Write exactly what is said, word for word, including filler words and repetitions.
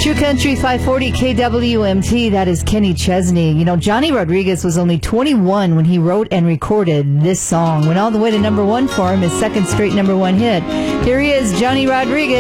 True Country five forty K W M T, that is Kenny Chesney. You know, Johnny Rodriguez was only twenty-one when he wrote and recorded this song. Went all the way to number one for him, his second straight number one hit. Here he is, Johnny Rodriguez.